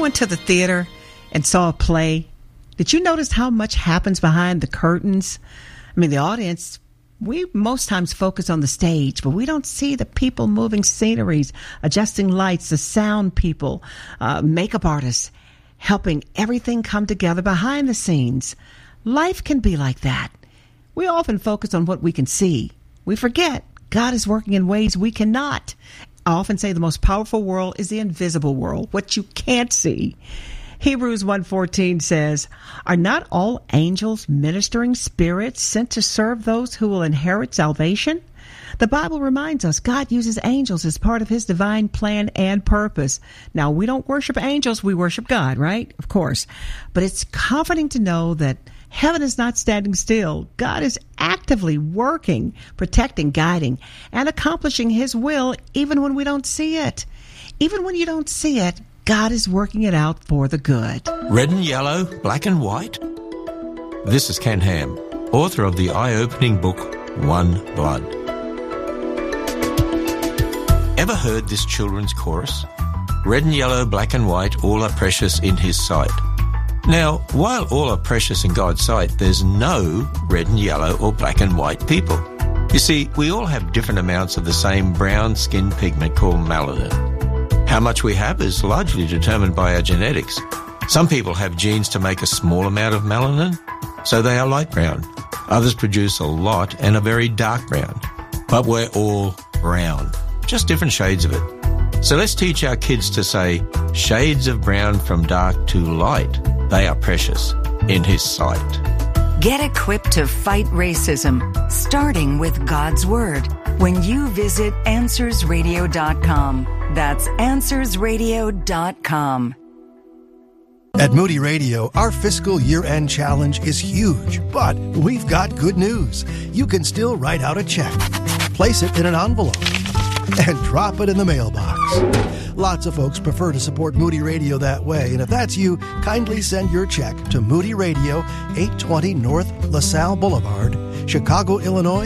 went to the theater and saw a play, did you notice how much happens behind the curtains? I mean, the audience, we most times focus on the stage, but we don't see the people moving sceneries, adjusting lights, the sound people, makeup artists, helping everything come together behind the scenes. Life can be like that. We often focus on what we can see. We forget God is working in ways we cannot. I often say the most powerful world is the invisible world, what you can't see. Hebrews 1:14 says, "Are not all angels ministering spirits sent to serve those who will inherit salvation?" The Bible reminds us God uses angels as part of his divine plan and purpose. Now, we don't worship angels, we worship God, right? Of course. But it's comforting to know that heaven is not standing still. God is actively working, protecting, guiding, and accomplishing his will even when we don't see it. Even when you don't see it, God is working it out for the good. Red and yellow, black and white. This is Ken Ham, author of the eye-opening book, One Blood. Ever heard this children's chorus? Red and yellow, black and white, all are precious in his sight. Now, while all are precious in God's sight, there's no red and yellow or black and white people. You see, we all have different amounts of the same brown skin pigment called melanin. How much we have is largely determined by our genetics. Some people have genes to make a small amount of melanin, so they are light brown. Others produce a lot and are very dark brown. But we're all brown, just different shades of it. So let's teach our kids to say, shades of brown from dark to light. They are precious in his sight. Get equipped to fight racism, starting with God's Word, when you visit AnswersRadio.com. That's AnswersRadio.com. At Moody Radio, our fiscal year-end challenge is huge, but we've got good news. You can still write out a check, place it in an envelope, and drop it in the mailbox. Lots of folks prefer to support Moody Radio that way, and if that's you, kindly send your check to Moody Radio, 820 North LaSalle Boulevard, Chicago, Illinois,